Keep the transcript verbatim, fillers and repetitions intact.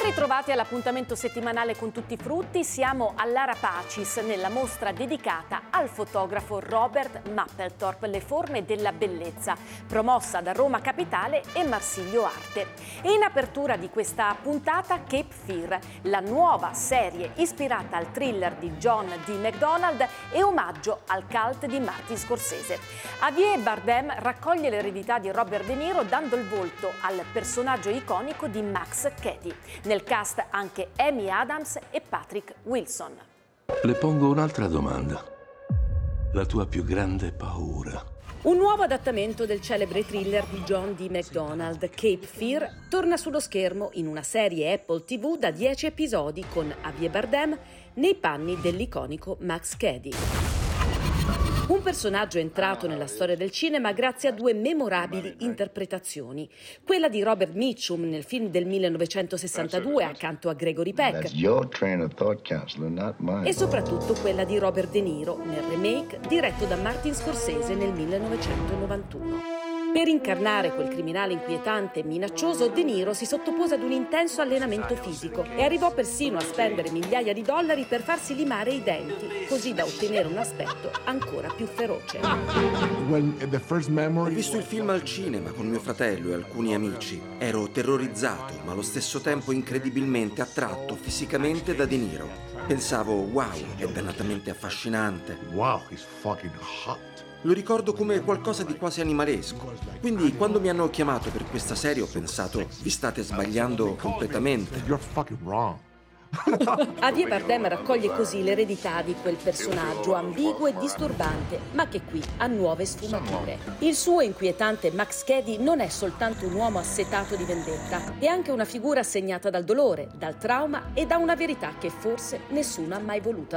ritrovati all'appuntamento settimanale con tutti i frutti. Siamo all'Ara Pacis nella mostra dedicata al fotografo Robert Mapplethorpe, Le forme della bellezza, promossa da Roma Capitale e Marsilio Arte. E in apertura di questa puntata Cape Fear, la nuova serie ispirata al thriller di John D. McDonald e omaggio al cult di Martin Scorsese. Javier Bardem raccoglie l'eredità di Robert De Niro dando il volto al personaggio iconico di Max Cady. Nel cast anche Amy Adams e Patrick Wilson. Le pongo un'altra domanda. La tua più grande paura? Un nuovo adattamento del celebre thriller di John D. McDonald, Cape Fear, torna sullo schermo in una serie Apple tivù da dieci episodi con Javier Bardem nei panni dell'iconico Max Cady. Un personaggio entrato nella storia del cinema grazie a due memorabili interpretazioni. Quella di Robert Mitchum nel film del millenovecentosessantadue accanto a Gregory Peck e soprattutto quella di Robert De Niro nel remake diretto da Martin Scorsese nel millenovecentonovantuno. Per incarnare quel criminale inquietante e minaccioso, De Niro si sottopose ad un intenso allenamento fisico e arrivò persino a spendere migliaia di dollari per farsi limare i denti, così da ottenere un aspetto ancora più feroce. Ho visto il film al cinema con mio fratello e alcuni amici. Ero terrorizzato, ma allo stesso tempo incredibilmente attratto fisicamente da De Niro. Pensavo, wow, è dannatamente affascinante. Wow, he's fucking hot. Lo ricordo come qualcosa di quasi animalesco. Quindi quando mi hanno chiamato per questa serie ho pensato, vi state sbagliando completamente. You're fucking wrong. Javier Bardem raccoglie così l'eredità di quel personaggio ambiguo e disturbante, ma che qui ha nuove sfumature. Il suo inquietante Max Cady non è soltanto un uomo assetato di vendetta, è anche una figura segnata dal dolore, dal trauma e da una verità che forse nessuno ha mai voluto